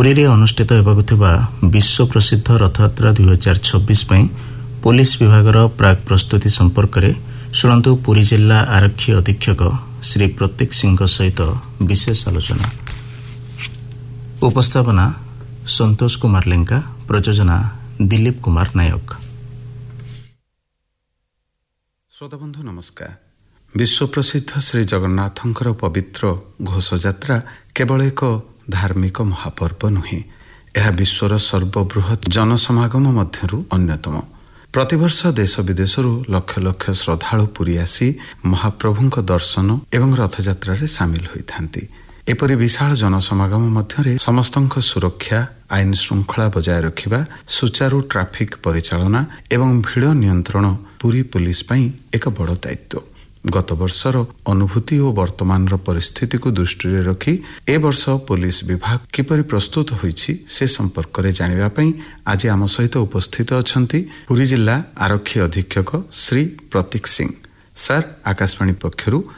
पुरी रे अनुष्ठित हेबाकु थिबा विश्व प्रसिद्ध रथयात्रा 2026 पई पुलिस विभागर प्राक प्रस्तुति संपर्क रे शुणन्तु पुरी जिला आरक्षी अधीक्षक श्री प्रतीक सिंह सहित विशेष आलोचना। उपस्थापना संतोष कुमार लेंका, प्रयोजना दिलीप कुमार नायक। श्रोताबंधु नमस्कार। विश्व प्रसिद्ध श्री जगन्नाथंकर पवित्र घोषयात्रा केवल एक धार्मिक महापर्व नुहे, यह विश्वर सर्वबृहत जनसमागम मध्यरु अन्यतम। प्रतिवर्ष देश विदेशरू लक्ष लक्ष श्रद्धालु पुरी आसी महाप्रभुंक दर्शन एवं रथयात्रा रे सामिल होइथांती। एपरि विशाल जनसमागम मध्यरे समस्तंक सुरक्षा, आईन श्रृंखला बजाय रखिबा, सुचारू ट्राफिक परिचालना एवं भीड़ नियंत्रण पुरी पुलिस पई एक बड़ दायित्व। गत वर्षर अनुभूति और वर्तमान परिस्थिति को दृष्टि रे रखी ए वर्ष पुलिस विभाग किपरि प्रस्तुत होईछि से संपर्क रे जानिबा पई आज आम सहित उपस्थित अछंती पुरी जिला आरक्षी अधीक्षक श्री प्रतीक सिंह। सर, आकाशवाणी पक्षरु